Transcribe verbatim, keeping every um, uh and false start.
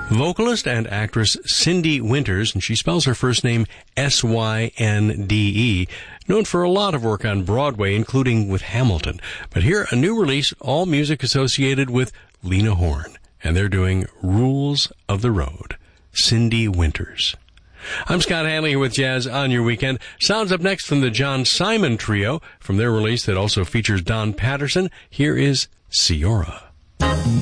Vocalist and actress Cindy Winters, and she spells her first name S Y N D E, known for a lot of work on Broadway, including with Hamilton. But here, a new release, all music associated with Lena Horne, and they're doing Rules of the Road. Cindy Winters. I'm Scott Hanley here with Jazz on Your Weekend. Sounds up next from the John Simon Trio, from their release that also features Don Patterson. Here is Ciora.